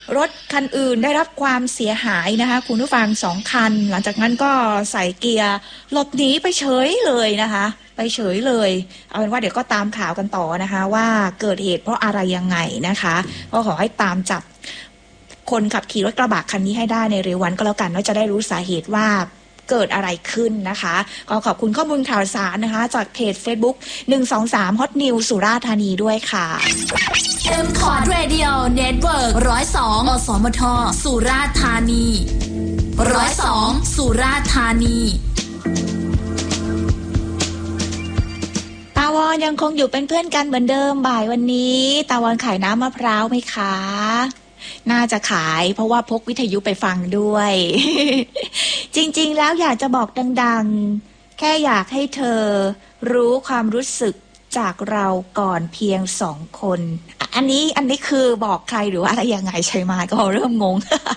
รถคันอื่นได้รับความเสียหายนะคะคุณผู้ฟัง2 คันหลังจากนั้นก็ใส่เกียร์หลบหนีไปเฉยเลยนะคะไปเฉยเลยเอาเป็นว่าเดี๋ยวก็ตามข่าวกันต่อนะคะว่าเกิดเหตุเพราะอะไรยังไงนะคะก็ขอให้ตามจับคนขับขี่รถกระบะคันนี้ให้ได้ในเร็ววันก็แล้วกันว่าจะได้รู้สาเหตุว่าเกิดอะไรขึ้นนะคะก็ขอบคุณข้อมูลข่าวสารนะคะจากเพจ Facebook 123 Hot News สุราษฎร์ธานีด้วยค่ะ M-Cord Radio Network 102 อสมท สุราษฎร์ธานี102 สุราษฎร์ธานีตาวอนยังคงอยู่เป็นเพื่อนกันเหมือนเดิมบ่ายวันนี้ตาวอนขายน้ำมะพร้าวไหมคะน่าจะขายเพราะว่าพกวิทยุไปฟังด้วย จริงๆแล้วอยากจะบอกดังๆแค่อยากให้เธอรู้ความรู้สึกจากเราก่อนเพียง2 คนอันนี้คือบอกใครหรือว่าอะไรยังไงใช่ไหมก็เริ่มงง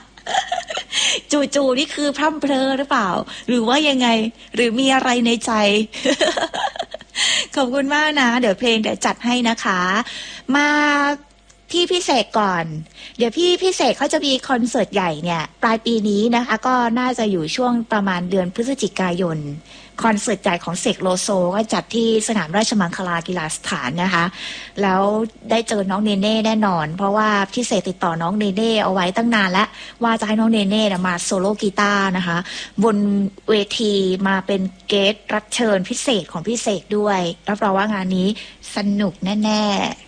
จู่ๆนี่คือพร่ำเพอหรือเปล่าหรือว่ายังไงหรือมีอะไรในใจ ขอบคุณมากนะเดี๋ยวเพลงเดี๋ยวจัดให้นะคะมาพี่พิเศษก่อนเดี๋ยวพี่พิเศษเขาจะมีคอนเสิร์ตใหญ่เนี่ยปลายปีนี้นะคะก็น่าจะอยู่ช่วงประมาณเดือนพฤศจิกายนคอนเสิร์ตใหญ่ของเสกโลโซก็จัดที่สนามราชมังคลากีฬาสถานนะคะแล้วได้เจอน้องเนเน่แน่นอนเพราะว่าพี่เสกติดต่อน้องเนเน่เอาไว้ตั้งนานแล้วว่าจะให้น้องเนเน่มาโซโล่กีตาร์นะคะบนเวทีมาเป็นเกสต์รับเชิญพิเศษของพี่เสกด้วยรับรองว่างานนี้สนุกแน่ๆ